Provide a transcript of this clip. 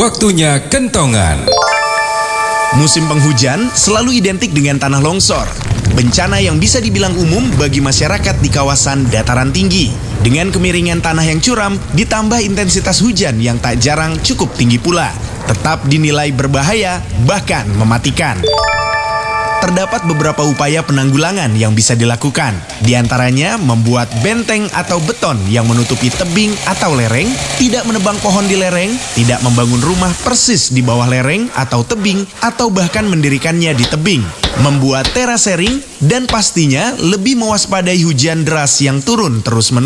Waktunya kentongan. Musim penghujan selalu identik dengan tanah longsor, bencana yang bisa dibilang umum bagi masyarakat di kawasan dataran tinggi. Dengan kemiringan tanah yang curam, ditambah intensitas hujan yang tak jarang cukup tinggi pula, tetap dinilai berbahaya, bahkan mematikan. Terdapat beberapa upaya penanggulangan yang bisa dilakukan. Di antaranya membuat benteng atau beton yang menutupi tebing atau lereng, tidak menebang pohon di lereng, tidak membangun rumah persis di bawah lereng atau tebing, atau bahkan mendirikannya di tebing, membuat terasering, dan pastinya lebih mewaspadai hujan deras yang turun terus-menerus.